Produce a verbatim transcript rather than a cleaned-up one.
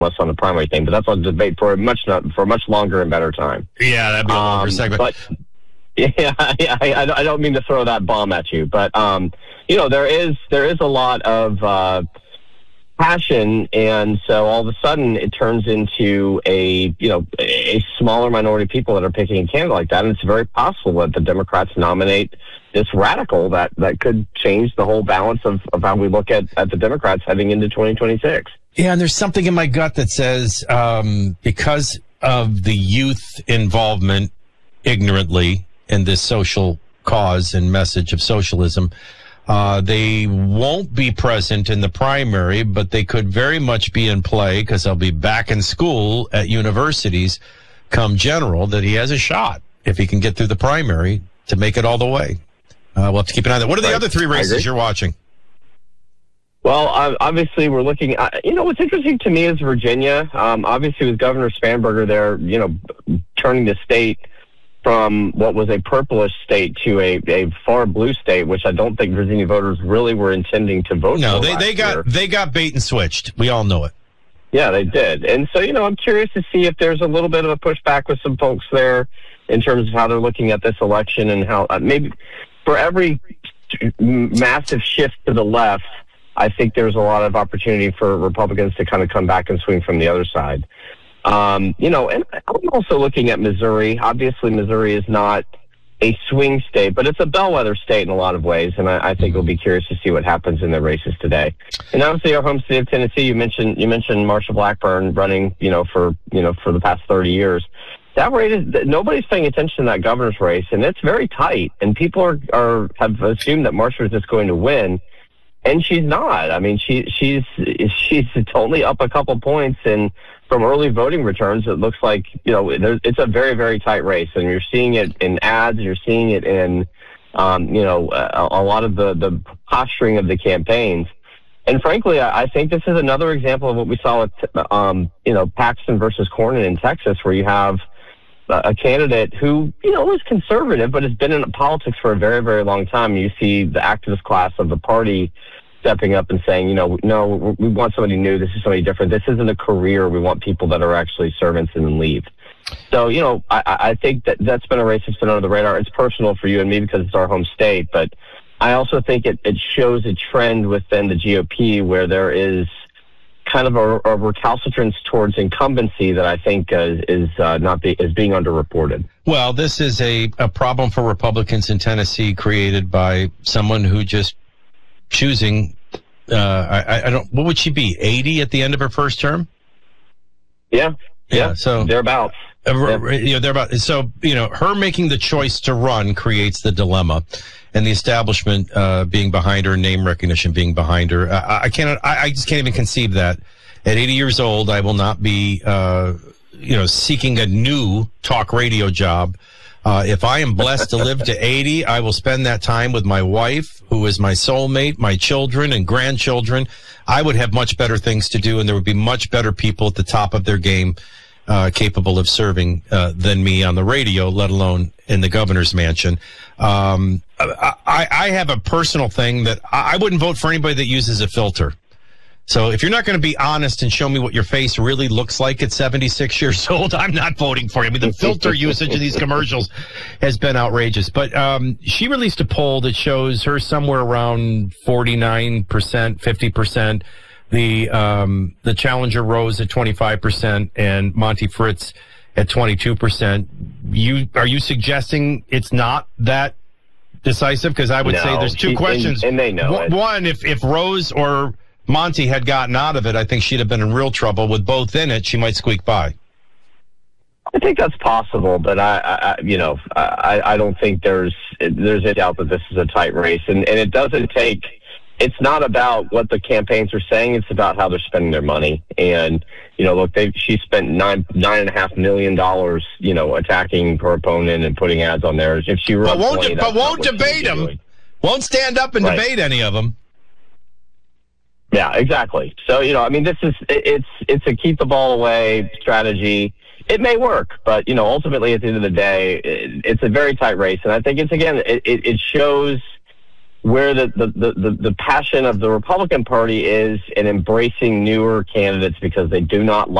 us on the primary thing, but that's a debate for a much not for a much longer and better time. Yeah, that'd be a longer um, segment. But yeah, yeah I, I don't mean to throw that bomb at you, but um, you know, there is there is a lot of uh, passion, and so all of a sudden it turns into a you know a smaller minority of people that are picking a candidate like that, and it's very possible that the Democrats nominate this radical that, that could change the whole balance of, of how we look at, at the Democrats heading into twenty twenty-six. Yeah, and there's something in my gut that says um, because of the youth involvement ignorantly in this social cause and message of socialism, uh, they won't be present in the primary, but they could very much be in play because they'll be back in school at universities come general, that he has a shot if he can get through the primary to make it all the way. Uh, we'll have to keep an eye on that. What are the right. other three races you're watching? Well, uh, obviously, we're looking uh, you know, what's interesting to me is Virginia. Um, obviously, with Governor Spanberger there, you know, turning the state from what was a purplish state to a, a far blue state, which I don't think Virginia voters really were intending to vote no, for. No, they, they got year. they got bait and switched. We all know it. Yeah, they did. And so, you know, I'm curious to see if there's a little bit of a pushback with some folks there in terms of how they're looking at this election and how uh, maybe for every massive shift to the left, I think there's a lot of opportunity for Republicans to kind of come back and swing from the other side. Um, you know, and I'm also looking at Missouri. Obviously, Missouri is not a swing state, but it's a bellwether state in a lot of ways, and I, I think we'll be curious to see what happens in the races today. And obviously, our home state of Tennessee. You mentioned you mentioned Marsha Blackburn running, you know, for you know for the past thirty years. That race is nobody's paying attention to that governor's race, and it's very tight. And people are are have assumed that Marsha is just going to win, and she's not. I mean, she she's she's only up a couple points, and from early voting returns, it looks like, you know, it's a very, very tight race. And you're seeing it in ads, you're seeing it in, um, you know, a, a lot of the, the posturing of the campaigns. And frankly, I, I think this is another example of what we saw with, um, you know, Paxton versus Cornyn in Texas, where you have a, a candidate who, you know, is conservative, but has been in politics for a very, very long time. You see the activist class of the party stepping up and saying, you know, no, we want somebody new. This is somebody different. This isn't a career. We want people that are actually servants and then leave. So, you know, I, I think that that's been a race that's been under the radar. It's personal for you and me because it's our home state, but I also think it, it shows a trend within the G O P where there is kind of a, a recalcitrance towards incumbency that I think uh, is uh, not be, is being underreported. Well, this is a, a problem for Republicans in Tennessee created by someone who just choosing, uh, I, I don't, what would she be, eighty at the end of her first term? Yeah. Yeah. yeah so thereabouts. Uh, yeah. You know, thereabouts. So, you know, her making the choice to run creates the dilemma, and the establishment, uh, being behind her, name recognition being behind her. I, I cannot, I, I just can't even conceive that at eighty years old, I will not be, uh, you know, seeking a new talk radio job. Uh, if I am blessed to live to eighty, I will spend that time with my wife, who is my soulmate, my children and grandchildren. I would have much better things to do, and there would be much better people at the top of their game, uh, capable of serving, uh, than me on the radio, let alone in the governor's mansion. Um, I, I have a personal thing that I wouldn't vote for anybody that uses a filter. So if you're not going to be honest and show me what your face really looks like at seventy-six years old, I'm not voting for you. I mean, the filter usage of these commercials has been outrageous. But um, she released a poll that shows her somewhere around forty-nine percent, fifty percent. The um, the challenger Rose at twenty-five percent and Monty Fritz at twenty-two percent. You are you suggesting it's not that decisive? Because I would no, say there's two she, questions. And, and they know it. One, if, if Rose or Monty had gotten out of it, I think she'd have been in real trouble. With both in it, she might squeak by. I think that's possible, but I, I you know, I, I don't think there's there's a doubt that this is a tight race, and, and it doesn't take. It's not about what the campaigns are saying; it's about how they're spending their money. And you know, look, they she spent nine nine and a half million dollars, you know, attacking her opponent and putting ads on there. If she were, but won't twenty, but won't debate them, doing. won't stand up and right. debate any of them. Yeah, exactly. So, you know, I mean, this is, it's, it's a keep the ball away strategy. It may work, but, you know, ultimately at the end of the day, it, it's a very tight race. And I think it's, again, it, it shows where the, the, the, the passion of the Republican Party is in embracing newer candidates because they do not like